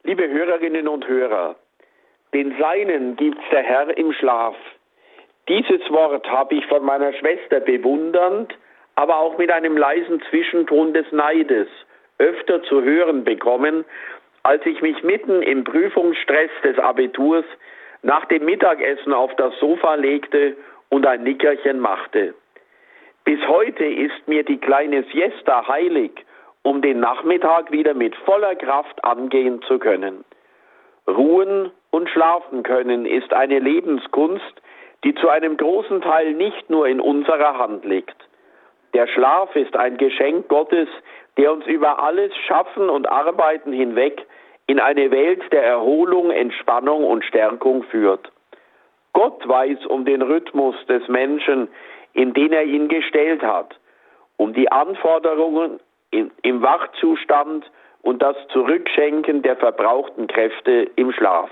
Liebe Hörerinnen und Hörer, den Seinen gibt's der Herr im Schlaf. Dieses Wort habe ich von meiner Schwester bewundernd, aber auch mit einem leisen Zwischenton des Neides öfter zu hören bekommen, als ich mich mitten im Prüfungsstress des Abiturs nach dem Mittagessen auf das Sofa legte und ein Nickerchen machte. Bis heute ist mir die kleine Siesta heilig, um den Nachmittag wieder mit voller Kraft angehen zu können. Ruhen und schlafen können ist eine Lebenskunst, die zu einem großen Teil nicht nur in unserer Hand liegt. Der Schlaf ist ein Geschenk Gottes, der uns über alles Schaffen und Arbeiten hinweg in eine Welt der Erholung, Entspannung und Stärkung führt. Gott weiß um den Rhythmus des Menschen, in den er ihn gestellt hat, um die Anforderungen im Wachzustand und das Zurückschenken der verbrauchten Kräfte im Schlaf.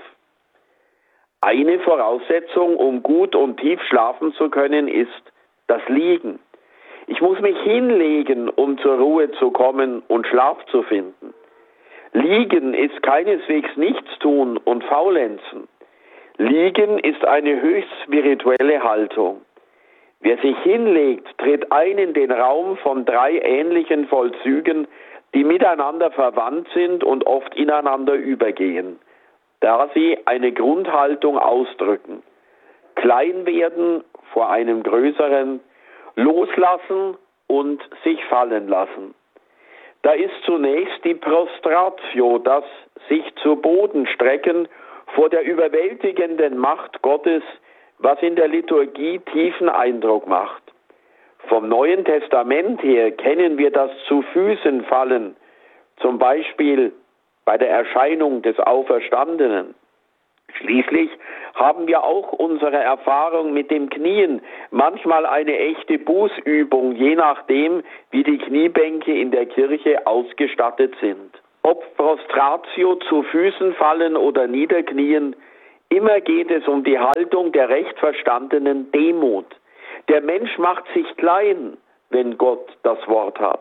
Eine Voraussetzung, um gut und tief schlafen zu können, ist das Liegen. Ich muss mich hinlegen, um zur Ruhe zu kommen und Schlaf zu finden. Liegen ist keineswegs Nichtstun und Faulenzen. Liegen ist eine höchst spirituelle Haltung. Wer sich hinlegt, tritt ein in den Raum von 3 ähnlichen Vollzügen, die miteinander verwandt sind und oft ineinander übergehen, da sie eine Grundhaltung ausdrücken. Klein werden vor einem Größeren, loslassen und sich fallen lassen. Da ist zunächst die Prostratio, das sich zu Boden strecken vor der überwältigenden Macht Gottes, was in der Liturgie tiefen Eindruck macht. Vom Neuen Testament her kennen wir das zu Füßen fallen, zum Beispiel bei der Erscheinung des Auferstandenen. Schließlich haben wir auch unsere Erfahrung mit dem Knien, manchmal eine echte Bußübung, je nachdem, wie die Kniebänke in der Kirche ausgestattet sind. Ob Prostratio, zu Füßen fallen oder niederknien, immer geht es um die Haltung der recht verstandenen Demut. Der Mensch macht sich klein, wenn Gott das Wort hat.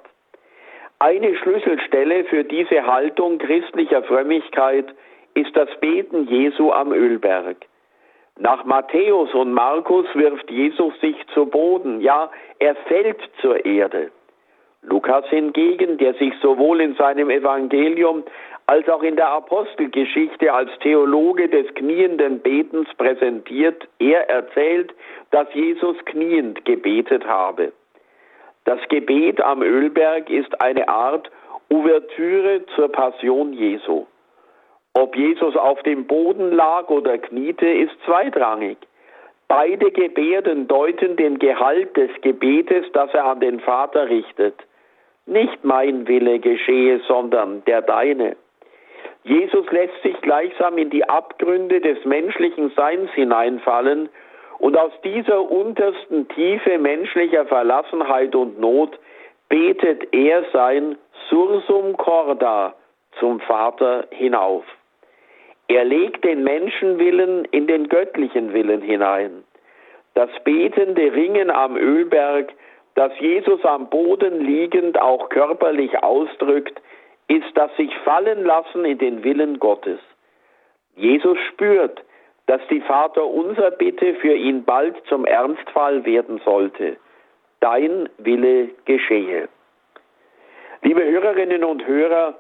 Eine Schlüsselstelle für diese Haltung christlicher Frömmigkeit ist das Beten Jesu am Ölberg. Nach Matthäus und Markus wirft Jesus sich zu Boden, ja, er fällt zur Erde. Lukas hingegen, der sich sowohl in seinem Evangelium als auch in der Apostelgeschichte als Theologe des knienden Betens präsentiert, er erzählt, dass Jesus kniend gebetet habe. Das Gebet am Ölberg ist eine Art Ouvertüre zur Passion Jesu. Ob Jesus auf dem Boden lag oder kniete, ist zweitrangig. Beide Gebärden deuten den Gehalt des Gebetes, das er an den Vater richtet. Nicht mein Wille geschehe, sondern der deine. Jesus lässt sich gleichsam in die Abgründe des menschlichen Seins hineinfallen und aus dieser untersten Tiefe menschlicher Verlassenheit und Not betet er sein Sursum corda zum Vater hinauf. Er legt den Menschenwillen in den göttlichen Willen hinein. Das betende Ringen am Ölberg, das Jesus am Boden liegend auch körperlich ausdrückt, ist das sich fallen lassen in den Willen Gottes. Jesus spürt, dass die Vaterunser Bitte für ihn bald zum Ernstfall werden sollte. Dein Wille geschehe. Liebe Hörerinnen und Hörer,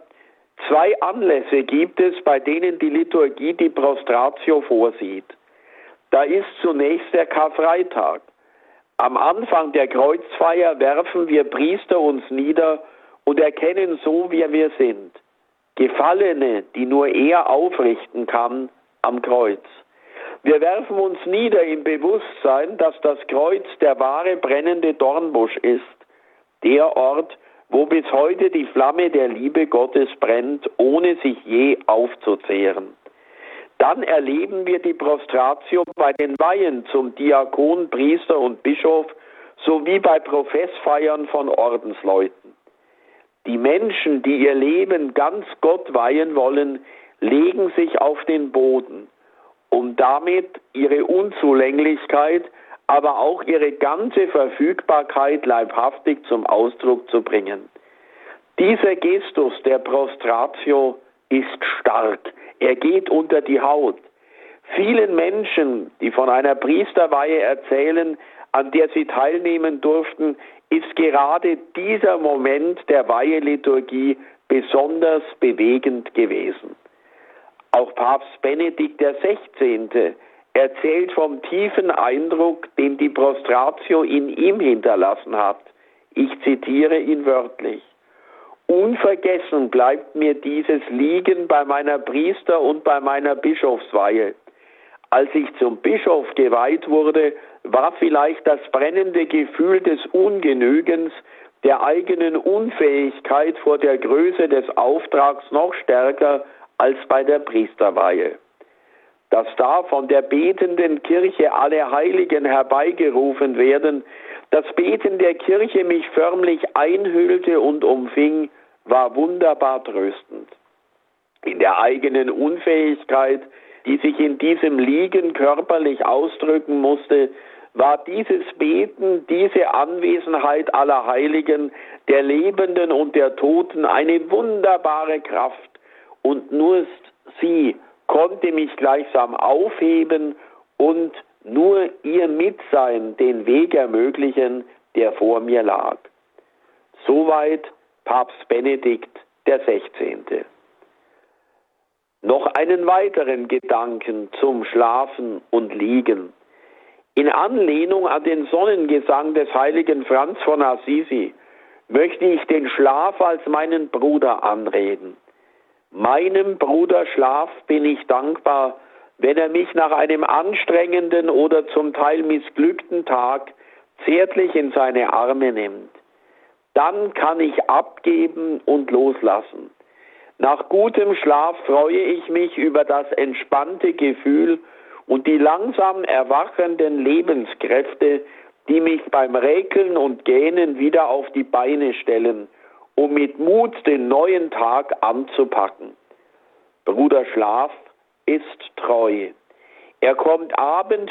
2 Anlässe gibt es, bei denen die Liturgie die Prostratio vorsieht. Da ist zunächst der Karfreitag. Am Anfang der Kreuzfeier werfen wir Priester uns nieder und erkennen so, wie wir sind. Gefallene, die nur er aufrichten kann, am Kreuz. Wir werfen uns nieder im Bewusstsein, dass das Kreuz der wahre brennende Dornbusch ist, der Ort, wo bis heute die Flamme der Liebe Gottes brennt, ohne sich je aufzuzehren. Dann erleben wir die Prostratio bei den Weihen zum Diakon, Priester und Bischof sowie bei Professfeiern von Ordensleuten. Die Menschen, die ihr Leben ganz Gott weihen wollen, legen sich auf den Boden, um damit ihre Unzulänglichkeit, aber auch ihre ganze Verfügbarkeit leibhaftig zum Ausdruck zu bringen. Dieser Gestus der Prostratio ist stark. Er geht unter die Haut. Vielen Menschen, die von einer Priesterweihe erzählen, an der sie teilnehmen durften, ist gerade dieser Moment der Weiheliturgie besonders bewegend gewesen. Auch Papst Benedikt XVI. Erzählt vom tiefen Eindruck, den die Prostratio in ihm hinterlassen hat. Ich zitiere ihn wörtlich. Unvergessen bleibt mir dieses Liegen bei meiner Priester- und bei meiner Bischofsweihe. Als ich zum Bischof geweiht wurde, war vielleicht das brennende Gefühl des Ungenügens, der eigenen Unfähigkeit vor der Größe des Auftrags noch stärker als bei der Priesterweihe. Dass da von der betenden Kirche alle Heiligen herbeigerufen werden, das Beten der Kirche mich förmlich einhüllte und umfing, war wunderbar tröstend. In der eigenen Unfähigkeit, die sich in diesem Liegen körperlich ausdrücken musste, war dieses Beten, diese Anwesenheit aller Heiligen, der Lebenden und der Toten, eine wunderbare Kraft. Und nur sie konnte mich gleichsam aufheben und nur ihr Mitsein den Weg ermöglichen, der vor mir lag. Soweit Papst Benedikt XVI. Noch einen weiteren Gedanken zum Schlafen und Liegen. In Anlehnung an den Sonnengesang des heiligen Franz von Assisi möchte ich den Schlaf als meinen Bruder anreden. Meinem Bruder Schlaf bin ich dankbar, wenn er mich nach einem anstrengenden oder zum Teil missglückten Tag zärtlich in seine Arme nimmt. Dann kann ich abgeben und loslassen. Nach gutem Schlaf freue ich mich über das entspannte Gefühl und die langsam erwachenden Lebenskräfte, die mich beim Räkeln und Gähnen wieder auf die Beine stellen, um mit Mut den neuen Tag anzupacken. Bruder Schlaf ist treu. Er kommt Abend